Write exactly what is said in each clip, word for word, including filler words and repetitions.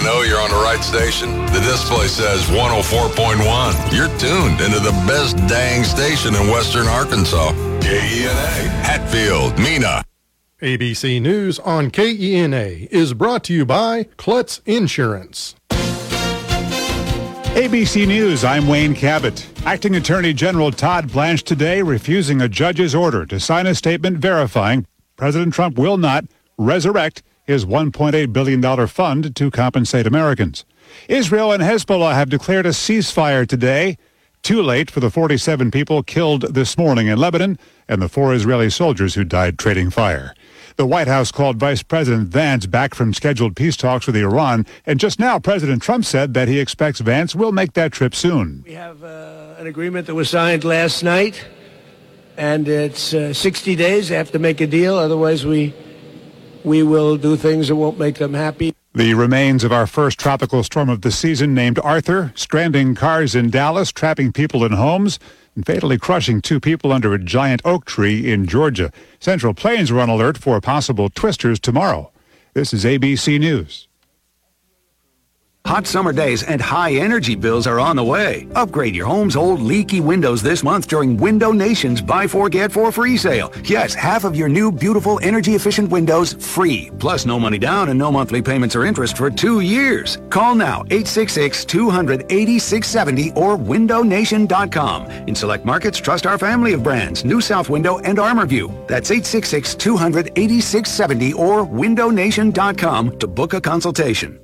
know you're on the right station? The display says one oh four point one. You're tuned into the best dang station in western Arkansas. K E N A, Hatfield, Mena. A B C News on K E N A is brought to you by Klutz Insurance. A B C News, I'm Wayne Cabot. Acting Attorney General Todd Blanche today refusing a judge's order to sign a statement verifying President Trump will not resurrect his one point eight billion dollars fund to compensate Americans. Israel and Hezbollah have declared a ceasefire today. Too late for the forty-seven people killed this morning in Lebanon and the four Israeli soldiers who died trading fire. The White House called Vice President Vance back from scheduled peace talks with Iran, and just now President Trump said that he expects Vance will make that trip soon. We have uh, an agreement that was signed last night, and it's uh, sixty days. They have to make a deal, otherwise we we will do things that won't make them happy. The remains of our first tropical storm of the season, named Arthur, stranding cars in Dallas, trapping people in homes, and fatally crushing two people under a giant oak tree in Georgia. Central Plains are on alert for possible twisters tomorrow. This is A B C News. Hot summer days and high energy bills are on the way. Upgrade your home's old leaky windows this month during Window Nation's Buy Four Get Four free sale. Yes, half of your new beautiful energy efficient windows free. Plus no money down and no monthly payments or interest for two years. Call now eight six six, two hundred, eighty-six seventy or window nation dot com. In select markets, trust our family of brands, New South Window and ArmorView. That's eight six six, two hundred, eighty-six seventy or window nation dot com to book a consultation.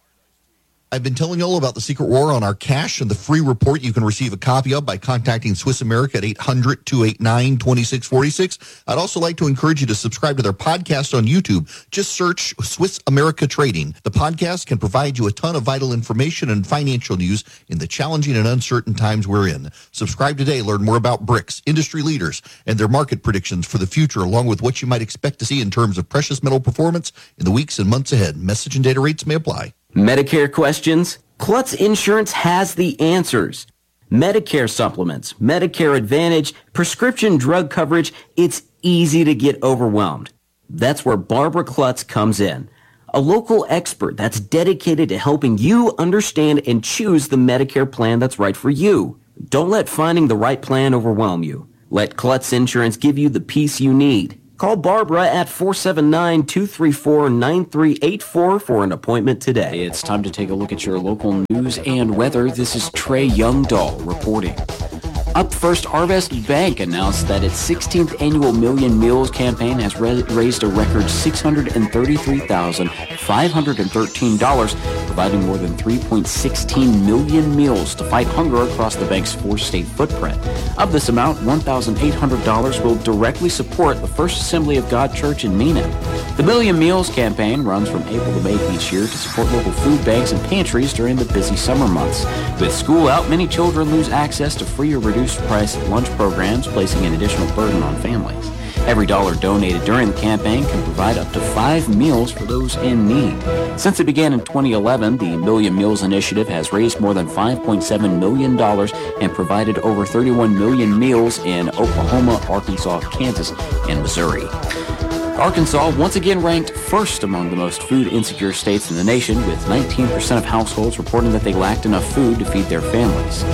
I've been telling you all about the secret war on our cash and the free report you can receive a copy of by contacting Swiss America at eight hundred, two eight nine, two six four six. I'd also like to encourage you to subscribe to their podcast on YouTube. Just search Swiss America Trading. The podcast can provide you a ton of vital information and financial news in the challenging and uncertain times we're in. Subscribe today. Learn more about BRICS, industry leaders, and their market predictions for the future, along with what you might expect to see in terms of precious metal performance in the weeks and months ahead. Message and data rates may apply. Medicare questions? Klutz Insurance has the answers. Medicare supplements, Medicare Advantage, prescription drug coverage, it's easy to get overwhelmed. That's where Barbara Klutz comes in. A local expert that's dedicated to helping you understand and choose the Medicare plan that's right for you. Don't let finding the right plan overwhelm you. Let Klutz Insurance give you the peace you need. Call Barbara at four seven nine, two three four, nine three eight four for an appointment today. It's time to take a look at your local news and weather. This is Trey Youngdahl reporting. Up First Harvest Bank announced that its sixteenth annual Million Meals campaign has re- raised a record six hundred thirty-three thousand five hundred thirteen dollars, providing more than three point one six million meals to fight hunger across the bank's four-state footprint. Of this amount, one thousand eight hundred dollars will directly support the First Assembly of God Church in Mena. The Million Meals campaign runs from April to May each year to support local food banks and pantries during the busy summer months. With school out, many children lose access to free or reduced price lunch programs, placing an additional burden on families. Every dollar donated during the campaign can provide up to five meals for those in need. Since it began in twenty eleven, the Million Meals Initiative has raised more than five point seven million dollars and provided over thirty-one million meals in Oklahoma, Arkansas, Kansas, and Missouri. Arkansas once again ranked first among the most food-insecure states in the nation, with nineteen percent of households reporting that they lacked enough food to feed their families.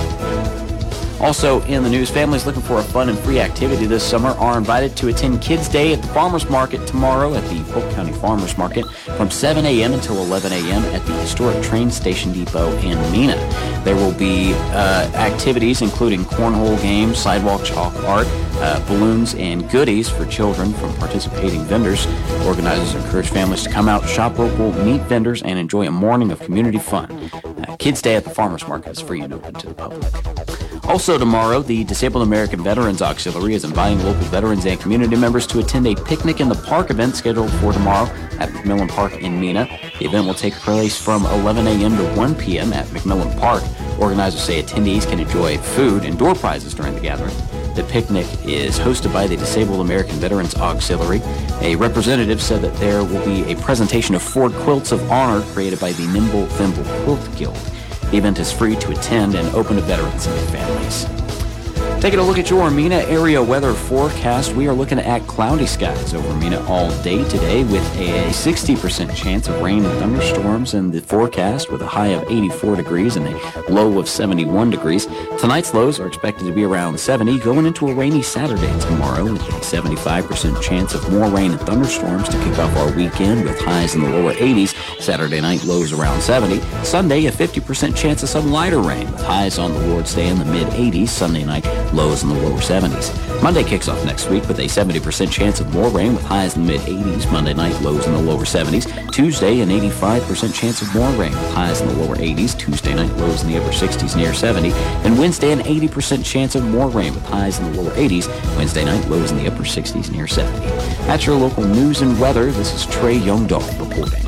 Also in the news, families looking for a fun and free activity this summer are invited to attend Kids Day at the Farmers Market tomorrow at the Polk County Farmers Market from seven a.m. until eleven a.m. at the historic train station depot in Mena. There will be uh, activities including cornhole games, sidewalk chalk art, uh, balloons, and goodies for children from participating vendors. Organizers encourage families to come out, shop local, meet vendors, and enjoy a morning of community fun. Uh, Kids Day at the Farmers Market is free and open to the public. Also tomorrow, the Disabled American Veterans Auxiliary is inviting local veterans and community members to attend a Picnic in the Park event scheduled for tomorrow at McMillan Park in Mena. The event will take place from eleven a.m. to one p.m. at McMillan Park. Organizers say attendees can enjoy food and door prizes during the gathering. The picnic is hosted by the Disabled American Veterans Auxiliary. A representative said that there will be a presentation of four quilts of honor created by the Nimble Thimble Quilt Guild. The event is free to attend and open to veterans and their families. Taking a look at your Mena area weather forecast, we are looking at cloudy skies over Mena all day today with a sixty percent chance of rain and thunderstorms in the forecast with a high of eighty-four degrees and a low of seventy-one degrees. Tonight's lows are expected to be around seventy, going into a rainy Saturday tomorrow with a seventy-five percent chance of more rain and thunderstorms to kick off our weekend with highs in the lower eighties. Saturday night lows around seventy. Sunday, a fifty percent chance of some lighter rain with highs on the Lord's Day in the mid-eighties. Sunday night, lows in the lower seventies. Monday kicks off next week with a seventy percent chance of more rain with highs in the mid-eighties. Monday night, lows in the lower seventies. Tuesday, an eighty-five percent chance of more rain with highs in the lower eighties. Tuesday night, lows in the upper sixties near seventy. And Wednesday, an eighty percent chance of more rain with highs in the lower eighties. Wednesday night, lows in the upper sixties near seventy. That's your local news and weather. This is Trey Youngdahl reporting.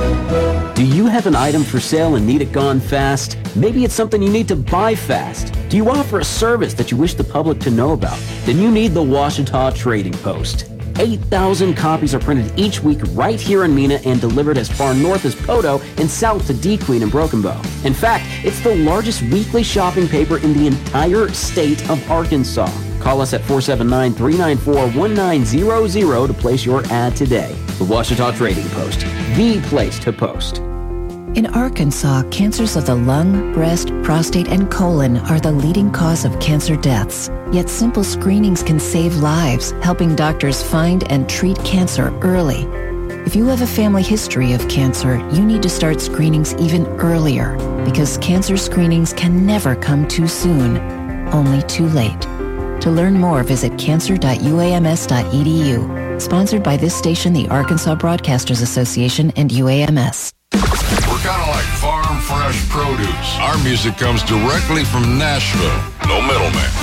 Do you have an item for sale and need it gone fast? Maybe it's something you need to buy fast. Do you offer a service that you wish the public to know about? Then you need the Ouachita Trading Post. eight thousand copies are printed each week right here in Mena and delivered as far north as Poteau and south to D. Queen and Broken Bow. In fact, it's the largest weekly shopping paper in the entire state of Arkansas. Call us at four seven nine, three nine four, one nine zero zero to place your ad today. The Ouachita Trading Post, the place to post. In Arkansas, cancers of the lung, breast, prostate, and colon are the leading cause of cancer deaths. Yet simple screenings can save lives, helping doctors find and treat cancer early. If you have a family history of cancer, you need to start screenings even earlier because cancer screenings can never come too soon, only too late. To learn more, visit cancer dot u a m s dot e d u. Sponsored by this station, the Arkansas Broadcasters Association, and U A M S. We're kind of like farm fresh produce. Our music comes directly from Nashville. No middleman.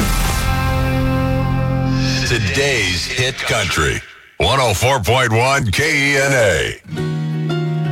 Today's hit country. one oh four point one K E N A.